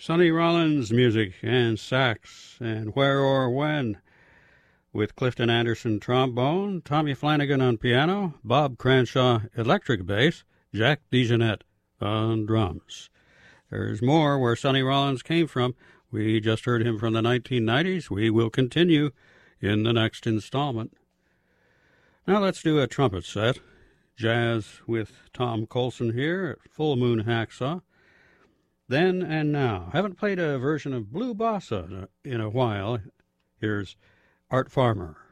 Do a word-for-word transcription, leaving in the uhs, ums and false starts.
Sonny Rollins music and sax and Where or When, with Clifton Anderson trombone, Tommy Flanagan on piano, Bob Cranshaw electric bass, Jack DeJohnette on drums. There's more where Sonny Rollins came from. We just heard him from the nineteen nineties. We will continue in the next installment. Now let's do a trumpet set. Jazz with Tom Colson here at Full Moon Hacksaw. Then and Now. Haven't played a version of Blue Bossa in a, in a while. Here's Art Farmer.